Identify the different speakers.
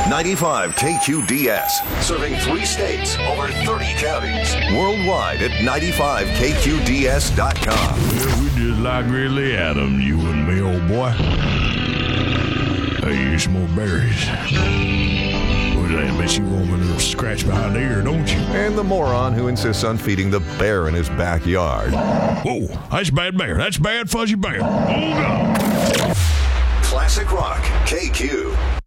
Speaker 1: 95 KQDS. Serving 3 states, over 30 counties. Worldwide at 95KQDS.com.
Speaker 2: Yeah, we just like Ridley Adams, you and me, old boy. Hey, here's some more berries. What is that? Bet you want me a little scratch behind the ear, don't you?
Speaker 1: And the moron who insists on feeding the bear in his backyard.
Speaker 2: Whoa, that's bad bear. That's bad fuzzy bear. Hold on.
Speaker 1: Classic Rock, KQ.